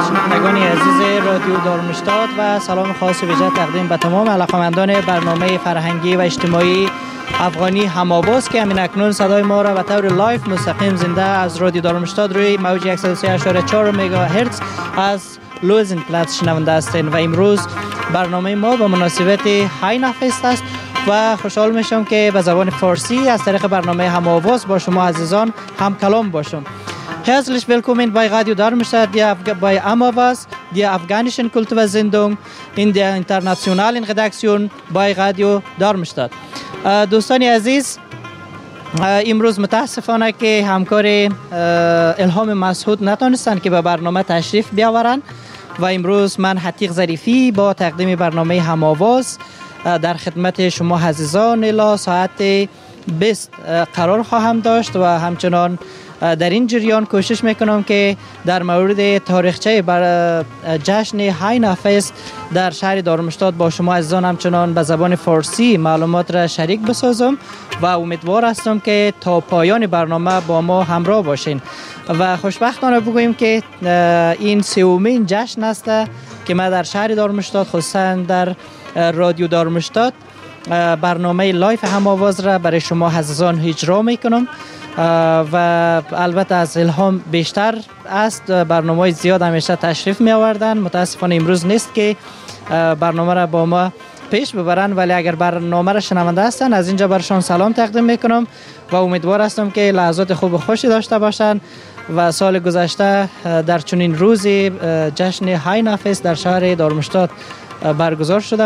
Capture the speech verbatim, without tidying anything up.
شنوندگان عزیز رادیو دارمشتاد و سلام خاص ویژه تقدیم به تمام علاقه‌مندان برنامه فرهنگی و اجتماعی افغانی هم‌آواز که همین اکنون صدای ما را به طور لایف مستقیم زنده از رادیو دارمشتاد روی موج صد و سه اشاره چهار مگاهرتز از لوزن پلاتس شنونده هستین و امروز برنامه ما به مناسبت هاینا فست است و خوشحال میشم که به زبان فارسی از طریق برنامه هم‌آواز با شما عزیزان هم کلام باشم. Herzlich willkommen bei Radio Darmstadt, die Af- bei Amavas, der afghanischen Kultursendung in der internationalen Redaktion bei Radio Darmstadt. دوستان عزیز، امروز متاسفانه که همکار الهام مسعود نتونستن که به برنامه تشریف بیاورن و امروز من حتیق ظریفی با تقدیم برنامه هم‌آواز در خدمت شما عزیزان الی ساعت بیست قرار خواهم داشت و همچنان در این جریان کوشش میکنم که در مورد تاریخچه بر جشن هاینا فست در شهر دارمشتاد با شما عزیزان همچنان به زبان فارسی معلومات را شریک بسازم و امیدوار هستم که تا پایان برنامه با ما همراه باشین و خوشبختانه بگوییم که این سومین جشن است که ما در شهر دارمشتاد خصوصا در رادیو دارمشتاد برنامه لایف هم‌آواز را برای شما عزیزان اجرا میکنم و البته از الهام بیشتر است. برنامه زیاد همیشه تشریف می آوردن، متاسفانه امروز نیست که برنامه را با ما پیش ببرن، ولی اگر برنامه را شنونده هستن از اینجا برشان سلام تقدیم میکنم و امیدوار هستم که لحظات خوب و خوشی داشته باشن و سال گذشته در چنین روزی جشن هاینا فست در شهر دارمشتاد برگزار شده